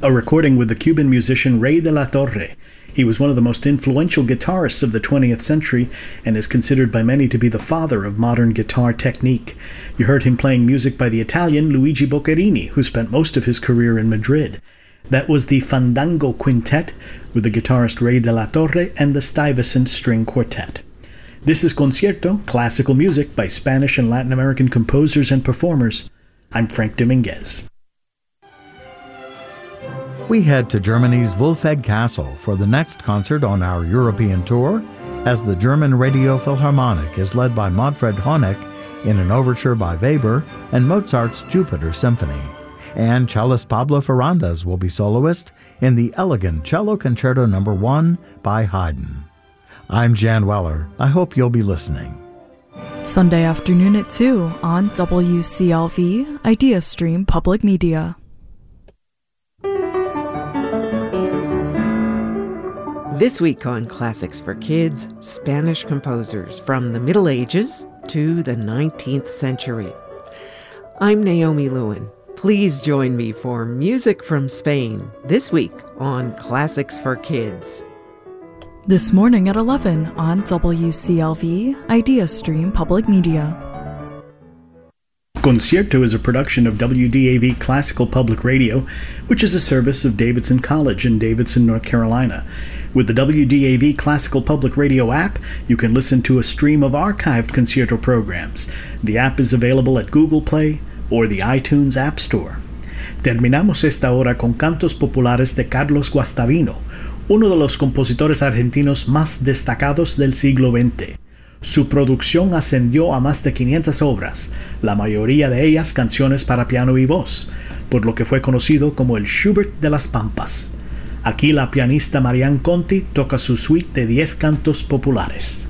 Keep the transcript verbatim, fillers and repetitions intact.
a recording with the Cuban musician Rey de la Torre. He was one of the most influential guitarists of the twentieth century and is considered by many to be the father of modern guitar technique. You heard him playing music by the Italian Luigi Boccherini, who spent most of his career in Madrid. That was the Fandango Quintet with the guitarist Rey de la Torre and the Stuyvesant String Quartet. This is Concierto, classical music by Spanish and Latin American composers and performers. I'm Frank Dominguez. We head to Germany's Wolfegg Castle for the next concert on our European tour, as the German Radio Philharmonic is led by Manfred Honeck in an overture by Weber and Mozart's Jupiter Symphony. And cellist Pablo Ferrandas will be soloist in the elegant Cello Concerto Number one by Haydn. I'm Jan Weller. I hope you'll be listening. Sunday afternoon at two on W C L V, IdeaStream Public Media. This week on Classics for Kids, Spanish composers from the Middle Ages to the nineteenth century. I'm Naomi Lewin. Please join me for Music from Spain this week on Classics for Kids. This morning at eleven on W C L V, IdeaStream Public Media. Concierto is a production of W D A V Classical Public Radio, which is a service of Davidson College in Davidson, North Carolina. With the W D A V Classical Public Radio app, you can listen to a stream of archived Concierto programs. The app is available at Google Play or the iTunes App Store. Terminamos esta hora con cantos populares de Carlos Guastavino, uno de los compositores argentinos más destacados del siglo veinte. Su producción ascendió a más de quinientas obras, la mayoría de ellas canciones para piano y voz, por lo que fue conocido como el Schubert de las Pampas. Aquí la pianista Marianne Conti toca su suite de diez cantos populares.